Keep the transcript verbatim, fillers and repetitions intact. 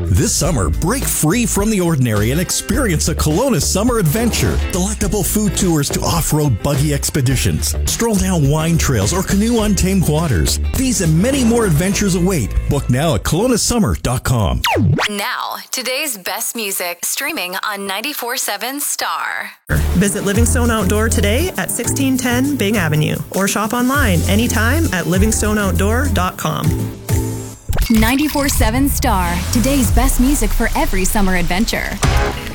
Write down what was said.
This summer, break free from the ordinary and experience a Kelowna summer adventure. Delectable food tours to off-road buggy expeditions, stroll down wine trails, or canoe untamed waters. These and many more adventures await. Book now at kelowna summer dot com. Now, today's best music streaming on ninety-four seven Star. Visit Livingstone Outdoor today at sixteen ten Bing Avenue or shop online anytime at livingstone outdoor dot com. ninety-four seven Star, today's best music for every summer adventure.